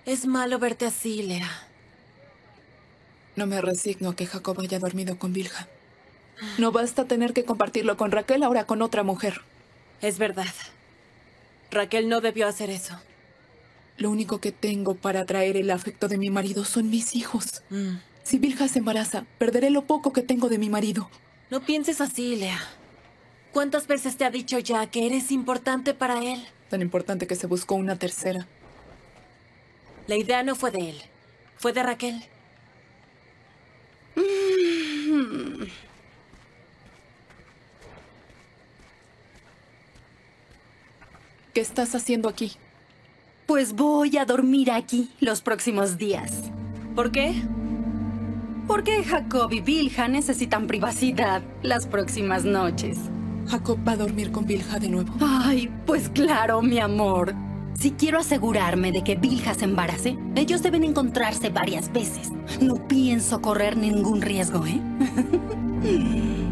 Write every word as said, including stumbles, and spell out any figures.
Es malo verte así, Lea. No me resigno a que Jacob haya dormido con Bilha. No basta tener que compartirlo con Raquel, ahora con otra mujer. Es verdad. Raquel no debió hacer eso. Lo único que tengo para atraer el afecto de mi marido son mis hijos. Mm. Si Bilha se embaraza, perderé lo poco que tengo de mi marido. No pienses así, Lea. ¿Cuántas veces te ha dicho ya que eres importante para él? Tan importante que se buscó una tercera. La idea no fue de él. Fue de Raquel. ¿Qué estás haciendo aquí? Pues voy a dormir aquí los próximos días. ¿Por qué? Porque Jacob y Bilha necesitan privacidad las próximas noches. Jacob va a dormir con Bilha de nuevo. Ay, pues claro, mi amor. Si quiero asegurarme de que Bilha se embarace, ellos deben encontrarse varias veces. No pienso correr ningún riesgo, ¿eh?